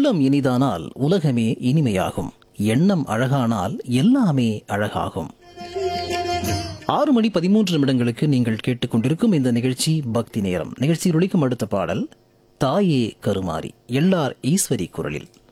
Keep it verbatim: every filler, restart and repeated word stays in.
உள்ளம் இனிதானால் உலகமே இனிமையாகும். எண்ணம் அழகானால் எல்லாமே அழகாகும். ஆறு மணி பதிமூன்று நிமிடங்களுக்கு நீங்கள் கேட்டுக்கொண்டிருக்கும் இந்த நிகழ்ச்சி பக்தி நேரம். நிகழ்ச்சியில் ஒலிக்கும் அடுத்த பாடல் தாயே கருமாரி, எல்ஆர் ஈஸ்வரி குரலில்.